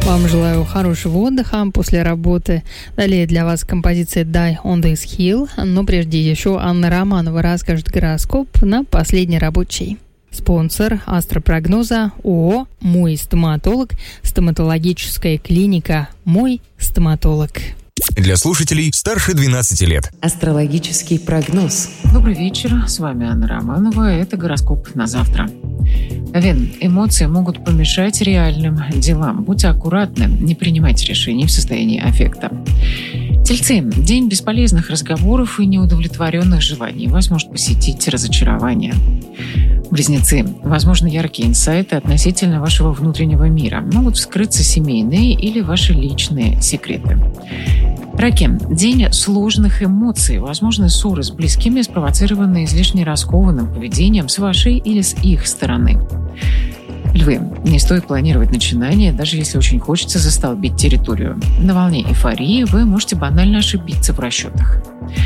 Вам желаю хорошего отдыха после работы. Далее для вас композиция «Die on this hill». Но прежде еще Анна Романова расскажет гороскоп на последний рабочий. Спонсор астропрогноза ООО «Мой стоматолог», стоматологическая клиника «Мой стоматолог». Для слушателей старше 12 лет. Астрологический прогноз. Добрый вечер, с вами Анна Романова. Это гороскоп на завтра. Овен, эмоции могут помешать реальным делам. Будьте аккуратны, не принимайте решений в состоянии аффекта. Тельцы, день бесполезных разговоров и неудовлетворенных желаний. Вас может посетить разочарование. Близнецы, возможно, яркие инсайты относительно вашего внутреннего мира. Могут вскрыться семейные или ваши личные секреты. Раки, день сложных эмоций. Возможны ссоры с близкими, спровоцированные излишне раскованным поведением с вашей или с их стороны. Львы, не стоит планировать начинание, даже если очень хочется застолбить территорию. На волне эйфории вы можете банально ошибиться в расчетах.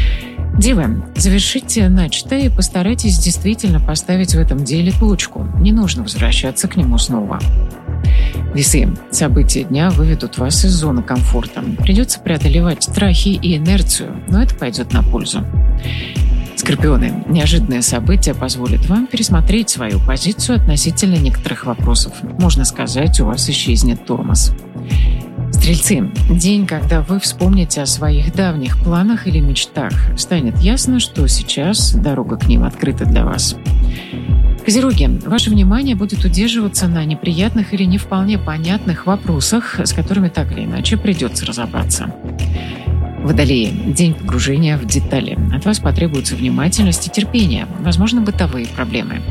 Девы, завершите начатое и постарайтесь действительно поставить в этом деле точку. Не нужно возвращаться к нему снова. Весы, события дня выведут вас из зоны комфорта. Придется преодолевать страхи и инерцию, но это пойдет на пользу. Скорпионы, неожиданное событие позволит вам пересмотреть свою позицию относительно некоторых вопросов. Можно сказать, у вас исчезнет тормоз. Стрельцы, день, когда вы вспомните о своих давних планах или мечтах. Станет ясно, что сейчас дорога к ним открыта для вас. Козероги, ваше внимание будет удерживаться на неприятных или не вполне понятных вопросах, с которыми так или иначе придется разобраться. Водолеи, день погружения в детали. От вас потребуется внимательность и терпение, возможно, бытовые проблемы.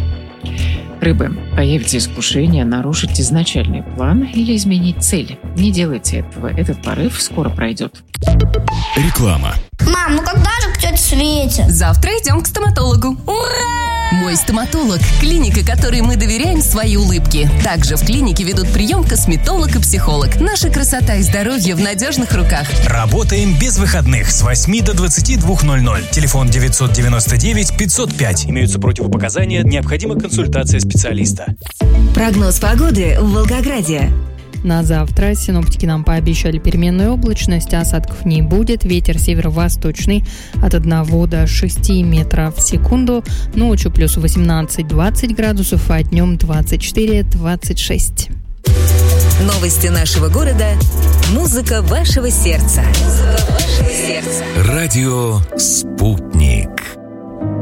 Рыбы, появится искушение нарушить изначальный план или изменить цель. Не делайте этого, этот порыв скоро пройдет. Реклама. Мам, ну когда же к тете Свете? Завтра идем к стоматологу. Ура! Мой стоматолог – клиника, которой мы доверяем свои улыбки. Также в клинике ведут прием косметолог и психолог. Наша красота и здоровье в надежных руках. Работаем без выходных с 8 до 22:00. Телефон 999 505. Имеются противопоказания, необходима консультация специалиста. Прогноз погоды в Волгограде. На завтра синоптики нам пообещали переменную облачность, осадков не будет, ветер северо-восточный от 1 до 6 метров в секунду, ночью плюс 18-20 градусов, а днем 24-26. Новости нашего города. Музыка вашего сердца. Радио «Спутник».